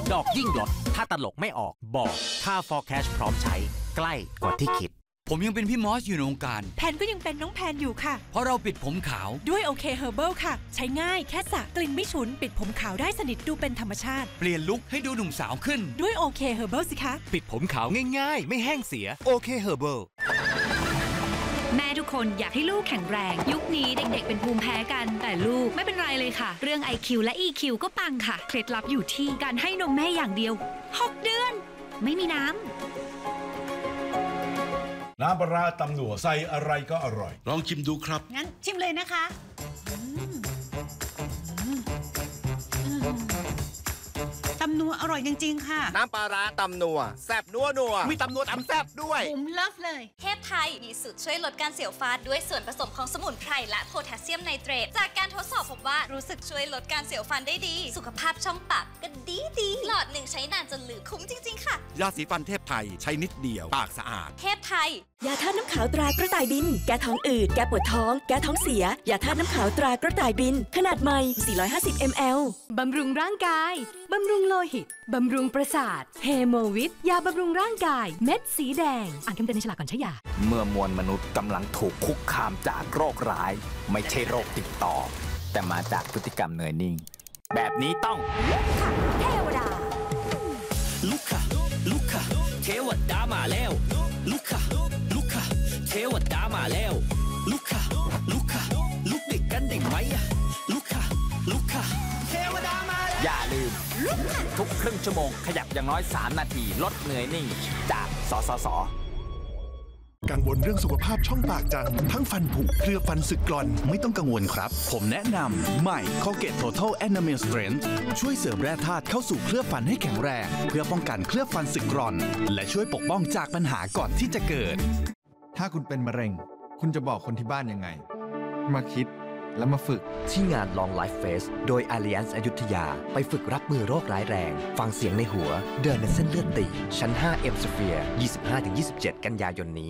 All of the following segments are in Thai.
ดอกยิ่งลดถ้าตลกไม่ออกบอกค่า forecast พร้อมใช้ใกล้กว่าที่คิดผมยังเป็นพี่มอสอยู่ในวงการแพนก็ยังเป็นน้องแพนอยู่ค่ะเพราะเราปิดผมขาวด้วยโอเคเฮอร์เบิลค่ะใช้ง่ายแค่สระกลิ่นไม่ฉุนปิดผมขาวได้สนิทดูเป็นธรรมชาติเปลี่ยนลุคให้ดูหนุ่มสาวขึ้นด้วยโอเคเฮอร์เบิลสิคะปิดผมขาวง่ายๆไม่แห้งเสียโอเคเฮอร์เบิลแม่ทุกคนอยากให้ลูกแข็งแรงยุคนี้เด็กๆเป็นภูมิแพ้กันแต่ลูกไม่เป็นไรเลยค่ะเรื่อง IQ และ EQ ก็ปังค่ะเคล็ดลับอยู่ที่การให้นมแม่อย่างเดียว6 เดือนไม่มีน้ำปลาร้าตำหนัวใส่อะไรก็อร่อยลองชิมดูครับงั้นชิมเลยนะคะตำนัวอร่อยจริงๆค่ะน้ำปลาร้าตำนัวแซ่บนัวมีตำนัวตำแซ่บด้วยผมเลิฟเลยเทพไทยมีสูตรช่วยลดการเสียวฟันด้วยส่วนผสมของสมุนไพรและโพแทสเซียมไนเตรตจากการทดสอบพบว่ารู้สึกช่วยลดการเสียวฟันได้ดีสุขภาพช่องปากก็ดีหลอด1ใช้นานจนลืมคุ้มจริงๆค่ะยาสีฟันเทพไทยใช้นิดเดียวปากสะอาดเทพไทยยาธาตุน้ำขาวตรากระต่ายบินแก้ท้องอืดแก้ปวดท้องแก้ท้องเสียยาธาตุน้ำขาวตรากระต่ายบินขนาดใหม่450 ml บำรุงร่างกายบำรุงโลหิตบำรุงประสาทเฮโมวิทยาบำรุงร่างกายเม็ดสีแดงอ่านคำเตือนในฉลากก่อนใช้ยาเมื่อมวลมนุษย์กำลังถูกคุกคามจากโรคร้ายไม่ใช่โรคติดต่อแต่มาจากพฤติกรรมเนยนิ่งแบบนี้ต้องลุกค่ะเทวดาลุกค่ะเทวดามาแล้วลุกค่ะเทวดามาแล้วลุกค่ะลุกเด็กกันเด็กไหมลุกค่ะเทวดามาแล้วอย่าลืมทุกครึ่งชั่วโมงขยับอย่างน้อย3 นาทีลดเหนื่อยนิ่งจากสสส. กังวลเรื่องสุขภาพช่องปากจังทั้งฟันผุเคลือบฟันสึกกร่อนไม่ต้องกังวลครับผมแนะนำใหม่ Colgate Total Enamel Strength ช่วยเสริมแร่ธาตุเข้าสู่เคลือบฟันให้แข็งแรงเพื่อป้องกันเคลือบฟันสึกกร่อนและช่วยปกป้องจากปัญหาก่อนที่จะเกิดถ้าคุณเป็นมะเร็งคุณจะบอกคนที่บ้านยังไงมาคิดแล้วมาฝึกที่งาน Long Life Fest โดย Allianz อยุธยาไปฝึกรับมือโรคร้ายแรงฟังเสียงในหัวเดินในเส้นเลือดตีบชั้น 5 M Sphere 25-27 กันยายนนี้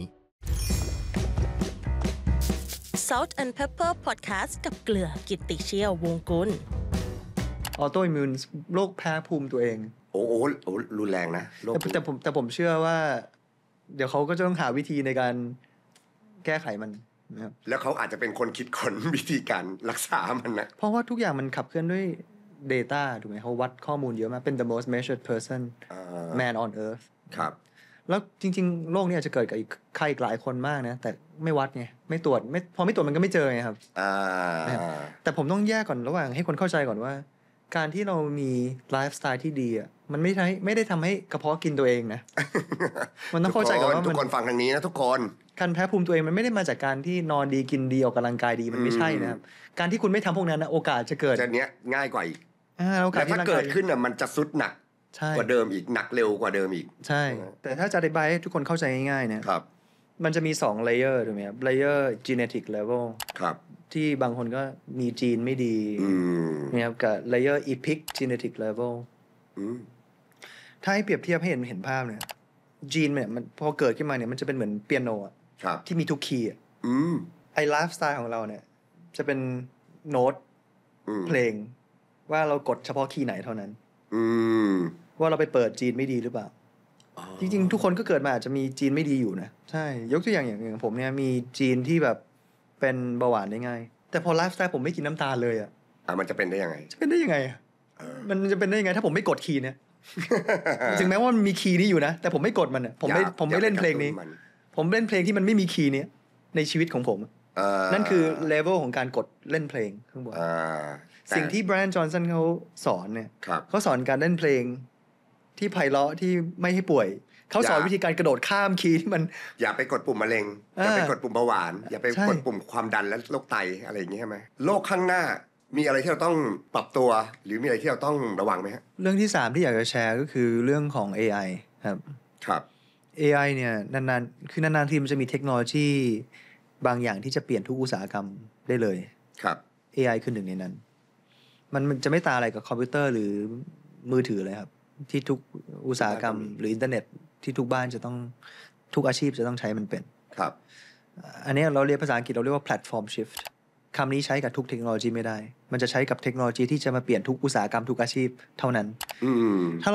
Salt and Pepper Podcast กับเกลือกิตติเชี่ยววงกุลออโตอิมมูนโรคแพ้ภูมิตัวเองโอ้รุนแรงนะแต่ผมเชื่อว่าเดี๋ยวเขาก็จะต้องหาวิธีในการแก้ไขมันนะครับแล้วเขาอาจจะเป็นคนคิดค้นวิธีการรักษามันนะเพราะว่าทุกอย่างมันขับเคลื่อนด้วย data ถูกไหมเขาวัดข้อมูลเยอะมากเป็น the most measured person man on earth ครับแล้วจริงๆโรคนี้อาจจะเกิดกับใครอีกหลายคนมากนะแต่ไม่วัดไงไม่ตรวจพอไม่ตรวจมันก็ไม่เจอไงครับแต่ผมต้องแยกก่อนระหว่างให้คนเข้าใจก่อนว่าการที่เรามีไลฟ์สไตล์ที่ดีอ่ะมันไม่ได้ทำให้กระเพาะกินตัวเองนะ มันต้องเข้าใจก่อนว่าทุกคนฟังทางนี้นะทุกคนการแพ้ภูมิตัวเองมันไม่ได้มาจากการที่นอนดีกินดีออกกำลังกายดีมันไม่ใช่นะครับการที่คุณไม่ทำพวกนั้นนะโอกาสจะเกิดจะเนี้ยง่ายกว่าอีกแล้วถ้าเกิดขึ้นน่ะมันจะซุดหนักกว่าเดิมอีกหนักเร็วกว่าเดิมอีกใช่แต่ถ้าจะอธิบายให้ทุกคนเข้าใจง่ายๆนะครับมันจะมี2 layer ถูกไหมครับ layer genetic level ครับที่บางคนก็มีจีนไม่ดีนะครับกับ layer epic genetic level ถ้าให้เปรียบเทียบให้เห็นภาพเนี่ยจีนเนี่ยมันพอเกิดขึ้นมาเนี่ยมันจะเป็นเหมือนเปียโนที่มีทุกคีย์ไอ้ไลฟ์สไตล์ของเราเนี่ยจะเป็นโน้ตเพลงว่าเรากดเฉพาะคีย์ไหนเท่านั้นว่าเราไปเปิดจีนไม่ดีหรือเปล่าจริงๆทุกคนก็เกิดมาอาจจะมีจีนไม่ดีอยู่นะใช่ยกตัวอย่างผมเนี่ยมีจีนที่แบบเป็นเบาหวานได้ง่ายแต่พอไลฟ์สไตล์ผมไม่กินน้ำตาลเลยมันจะเป็นได้ยังไงจะเป็นได้ยังไงมันจะเป็นได้ยังไงถ้าผมไม่กดคีย์เนี่ยถึงแม้ว่ามันมีคีย์นี้อยู่นะแต่ผมไม่กดมันผมไม่เล่นเพลงนี้ผมเล่นเพลงที่มันไม่มีคีย์นี้ในชีวิตของผมนั่นคือเลเวลของการกดเล่นเพลงข้างบนสิ่งที่ไบรอัน จอห์นสันเขาสอนเนี่ยเขาสอนการเล่นเพลงที่ไพเราะที่ไม่ให้ป่วยเขาสอนวิธีการกระโดดข้ามคีย์ที่มันอย่าไปกดปุ่มมะเร็งอย่าไปกดปุ่มเบาหวานอย่าไปกดปุ่มความดันและโรคไตอะไรอย่างนี้ใช่ไหมโรคข้างหน้ามีอะไรที่เราต้องปรับตัวหรือมีอะไรที่เราต้องระวังไหมฮะเรื่องที่3ที่อยากจะแชร์ก็คือเรื่องของ AI ครับ AI เนี่ยนานๆทีมันจะมีเทคโนโลยีบางอย่างที่จะเปลี่ยนทุกอุตสาหกรรมได้เลยครับ AI คือหนึ่งในนั้นมันจะไม่ต่างอะไรกับคอมพิวเตอร์หรือมือถือเลยครับที่ทุกอุตสาหกรรมหรืออินเทอร์เน็ตที่ทุกบ้านจะต้องทุกอาชีพจะต้องใช้มันเป็นครับอันนี้เราเรียกภาษาอังกฤษเราเรียกว่า platform shift คำนี้ใช้กับทุกเทคโนโลยีไม่ได้มันจะใช้กับเทคโนโลยีที่จะมาเปลี่ยนทุกอุตสาหกรรมทุกอาชีพเท่านั้นถ้า